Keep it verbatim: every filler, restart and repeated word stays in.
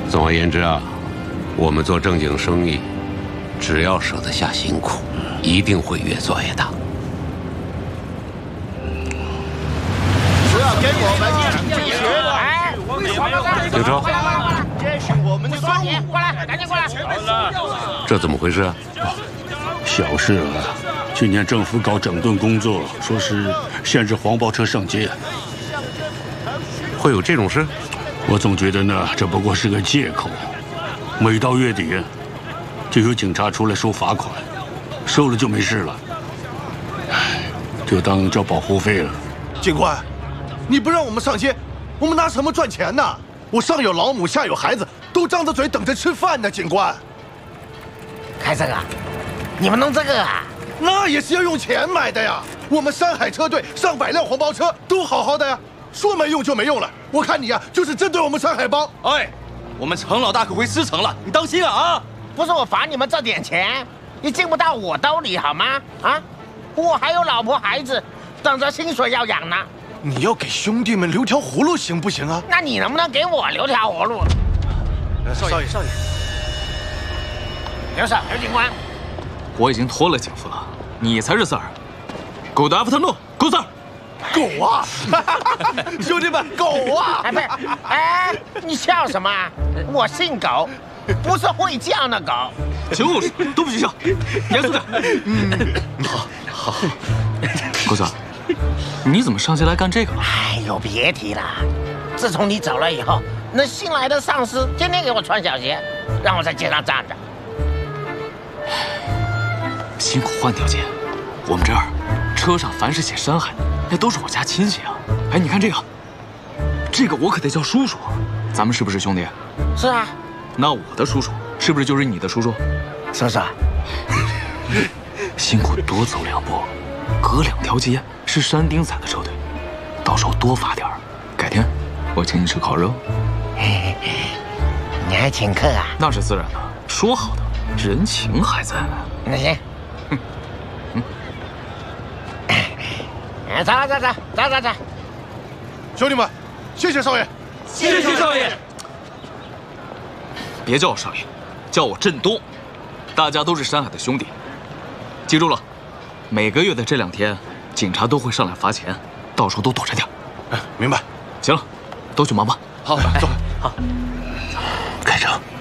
总而言之啊，我们做正经生意，只要舍得下辛苦，一定会越做越大。 只要给我们继续哎， 警车， 接续我们的抓你，过来，赶紧过来！ 这怎么回事啊？ 小事啊，今年政府搞整顿工作，说是限制黄包车上街。 会有这种事？ 我总觉得呢，这不过是个借口。每到月底，就有警察出来收罚款，收了就没事了，唉，就当交保护费了。 警官，你不让我们上街，我们拿什么赚钱呢？我上有老母，下有孩子，都张着嘴等着吃饭呢。警官， 开这个，你们弄这个啊？ 那也是要用钱买的呀。我们山海车队上百辆黄包车都好好的呀，说没用就没用了。我看你呀，就是针对我们山海帮。 哎，我们程老大可会失城了，你当心啊啊！ 不是我罚你们这点钱，也进不到我兜里好吗？啊，我还有老婆孩子，等着薪水要养呢。 你要给兄弟们留条活路行不行啊？ 那你能不能给我留条活路？ 少爷，少爷， 刘少，刘警官， 我已经托了警副了，你才是 Sir。Good afternoon, Good Sir。 狗啊！兄弟们，狗啊！ 哎，不是，哎，你笑什么啊？我姓狗，不是会叫的狗。 就是都不许笑，严肃点。嗯，好，好。Good Sir，你怎么上街来干这个了？ 哎呦，别提了，自从你走了以后，那新来的上司天天给我穿小鞋，让我在街上站着。 辛苦换条街，我们这儿车上凡是写山海的，那都是我家亲戚啊。哎，你看这个，这个我可得叫叔叔，咱们是不是兄弟？ 是啊。 那我的叔叔是不是就是你的叔叔？ 叔叔， 辛苦多走两步，隔两条街是山丁仔的车队，到时候多发点儿，改天我请你吃烤肉。 你还请客啊？ 那是自然的，说好的，人情还在呢。 那行。哎，走走走走走走！ 兄弟们，谢谢少爷， 谢谢少爷。别叫我少爷，叫我振东，大家都是山海的兄弟。记住了，每个月的这两天，警察都会上来罚钱，到时候都躲着点。 哎，明白。 行了，都去忙吧。 好，走。 好， 开车。